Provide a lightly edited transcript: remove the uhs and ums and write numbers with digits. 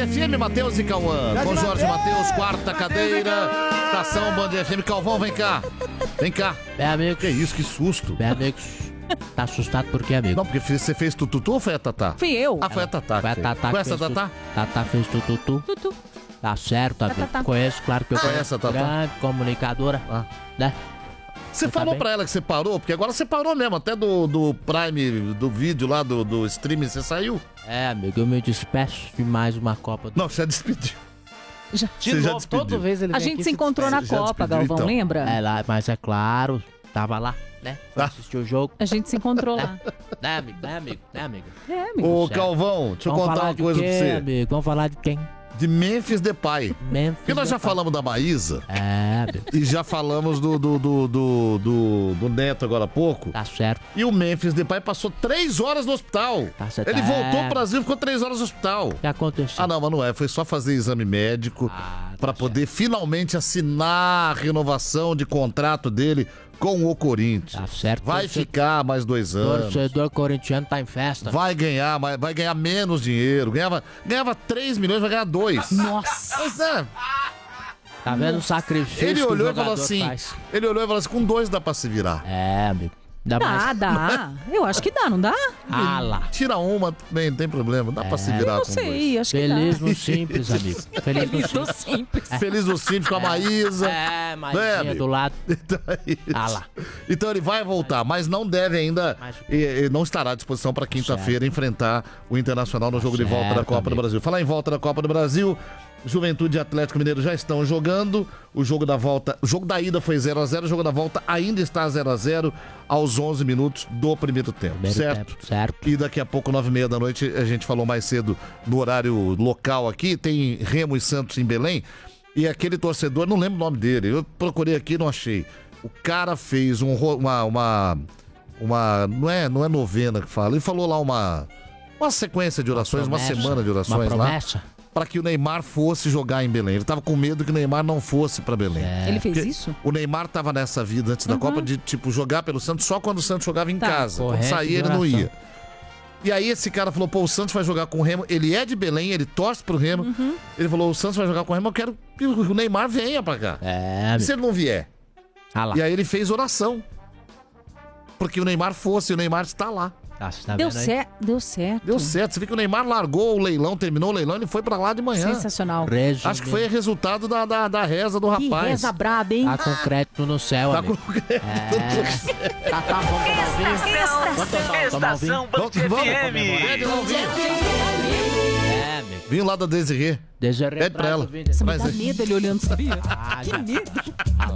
FM, Matheus e Cauã. Com Jorge Matheus, quarta cadeira. Estação Band FM. Calvão, vem cá. Vem cá. Bem, amigo. Que isso, que susto. Bem, amigos. Tá assustado por quê, amigo? Não, porque você fez tututu ou foi a Tatá? Fui eu. Ah, foi a Tatá. Foi a Tatá. Conhece a Tatá? Tatá fez tututu. Tutu. Tá certo, amigo. Tatá. Conheço, claro que eu Conhece a Tatá? Grande comunicadora, Ah. né? Você Tá falou bem? pra ela que você parou? Porque agora você parou mesmo, até do Prime, do vídeo lá, do streaming, você saiu? É, amigo, eu me despeço de mais uma Copa do... Não, você já despediu. Já. Você já despediu. toda vez ele A vem gente aqui se encontrou na já Copa, despediu, Galvão, então. lembra? É lá, mas é claro, tava lá, né? Ah. Assistiu o jogo. A gente se encontrou lá. Né, amigo? Né, amigo? Né, amigo? É, amigo. Ô, certo. Calvão, deixa eu Vamos contar falar uma de coisa quê, pra você. amigo? Vamos falar de quem? De Memphis Depay. Memphis. Porque nós já Depay. falamos da Maísa É, amigo. e já falamos do Neto agora há pouco. Tá certo. E o Memphis Depay passou 3 horas no hospital. Tá certo. Ele voltou pro Brasil e ficou 3 horas no hospital. O que aconteceu? Ah, não, mas não é. Foi só fazer exame médico pra poder finalmente assinar a renovação de contrato dele com o Corinthians. Tá certo. Vai ficar mais 2 anos. Torcedor corintiano tá em festa. Vai ganhar, mas vai ganhar menos dinheiro. Ganhava 3 milhões, vai ganhar 2. Nossa. Mas, é, Tá vendo o sacrifício ele que o olhou e jogador falou assim. faz? Ele olhou e falou assim: com 2 dá pra se virar. É, amigo. Dá mais. Dá. Eu acho que dá, não dá? Ah lá. Tira uma, bem, não tem problema. Dá pra se virar Não com sei, acho que Feliz dá. no simples, amigo. Feliz no Feliz no simples. simples. 2. Feliz no simples com a Maísa. É, Né, Maisinha amigo? do lado. Então, é isso. Ah lá. Então ele vai voltar, mas não deve ainda, Mas- não estará à disposição para quinta-feira enfrentar o Internacional no jogo de volta certo, da Copa do amigo. Brasil. Falar em volta da Copa do Brasil, Juventude e Atlético Mineiro já estão jogando. O jogo da volta, o jogo da ida foi 0-0, o jogo da volta ainda está 0-0 aos 11 minutos do primeiro tempo, Primeiro certo? tempo, certo. E daqui a pouco, 9h30 da noite, a gente falou mais cedo no horário local aqui, tem Remo e Santos em Belém, e aquele torcedor, não lembro o nome dele, eu procurei aqui e não achei. O cara fez uma não é novena que fala, ele falou lá uma sequência de orações, uma Promessa. semana de Uma orações lá, promessa. para que o Neymar fosse jogar em Belém. Ele tava com medo que o Neymar não fosse para Belém. Ele fez Porque isso? O Neymar tava nessa vida antes da Copa de, tipo, jogar pelo Santos só quando o Santos jogava em Tá. casa. Quando Corrente saía, ele de não oração. ia. E aí esse cara falou, pô, o Santos vai jogar com o Remo. Ele é de Belém, ele torce pro Remo. Ele falou, o Santos vai jogar com o Remo, eu quero que o Neymar venha pra cá. É, E amigo. se ele não vier? Ah lá. E aí ele fez oração. Porque o Neymar fosse, e o Neymar está lá. Tá Deu vendo aí? certo, deu certo. Deu certo. Você vê que o Neymar largou o leilão, terminou o leilão, ele foi pra lá de manhã. Sensacional. Resumindo, Acho que foi resultado da reza do Que rapaz. reza braba, hein? Tá com crédito no céu, Tá amigo. com... É. Tá, vamos tomar um vinho? Vamos tomar um vinho? Estação Band FM. Pede lá o vinho. É, amigo. Vinho lá da Desirê. Desirê Pede pra traz ela. o vinho. Nossa, me Mas dá é- medo ele olhando, sabia? Ah, Que já. medo.